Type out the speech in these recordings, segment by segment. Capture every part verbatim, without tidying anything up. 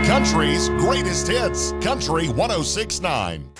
Country's greatest hits, Country one oh six point nine.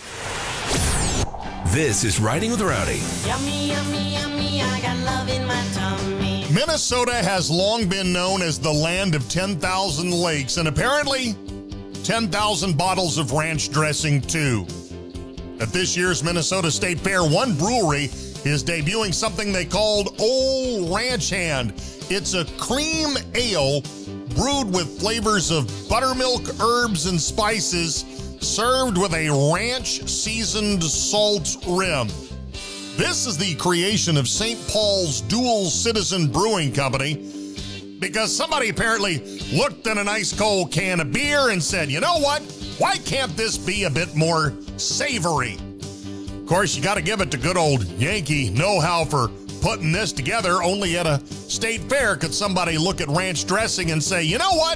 This is Riding with Rowdy. Yummy, yummy, yummy, I got love in my tummy. Minnesota has long been known as the land of ten thousand lakes, and apparently ten thousand bottles of ranch dressing, too. At this year's Minnesota State Fair, one brewery is debuting something they called Old Ranch Hand. It's a cream ale brewed with flavors of buttermilk, herbs, and spices, served with a ranch-seasoned salt rim. This is the creation of Saint Paul's Dual Citizen Brewing Company because somebody apparently looked at an ice cold can of beer and said, you know what? Why can't this be a bit more savory? Of course, you got to give it to good old Yankee know-how for putting this together. Only at a state fair could somebody look at ranch dressing and say, you know what?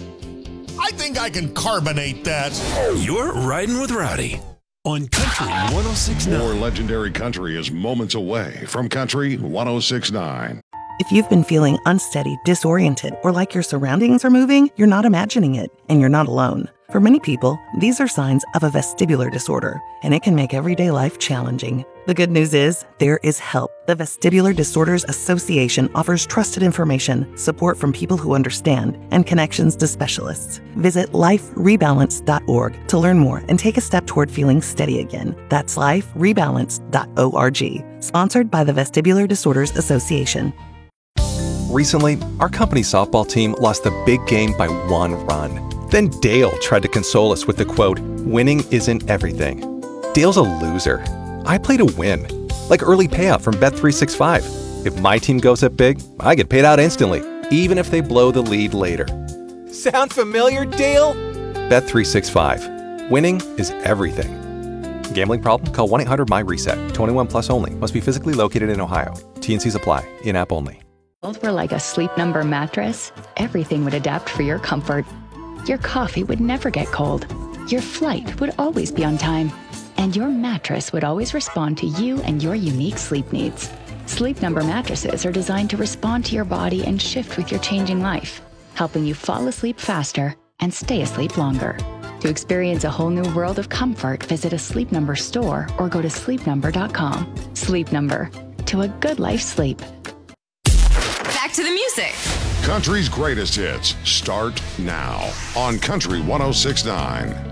I think I can carbonate that. You're Riding with Rowdy on Country one oh six point nine. More legendary country is moments away from Country one oh six point nine. If you've been feeling unsteady, disoriented, or like your surroundings are moving, you're not imagining it, and you're not alone. For many people, these are signs of a vestibular disorder, and it can make everyday life challenging. The good news is, there is help. The Vestibular Disorders Association offers trusted information, support from people who understand, and connections to specialists. Visit life rebalance dot org to learn more and take a step toward feeling steady again. That's life rebalance dot org. Sponsored by the Vestibular Disorders Association. Recently, our company softball team lost the big game by one run. Then Dale tried to console us with the quote, "Winning isn't everything." Dale's a loser. I play to win. Like early payout from Bet three sixty-five. If my team goes up big, I get paid out instantly, even if they blow the lead later. Sound familiar, Dale? Bet three sixty-five. Winning is everything. Gambling problem? Call one eight hundred my reset. twenty-one plus only. Must be physically located in Ohio. T and Cs apply. In-app only. Both were like a Sleep Number mattress. Everything would adapt for your comfort. Your coffee would never get cold. Your flight would always be on time. And your mattress would always respond to you and your unique sleep needs. Sleep Number mattresses are designed to respond to your body and shift with your changing life, helping you fall asleep faster and stay asleep longer. To experience a whole new world of comfort, visit a Sleep Number store or go to sleep number dot com. Sleep Number. To a good life sleep. Back to the music. Country's greatest hits start now on Country one oh six point nine.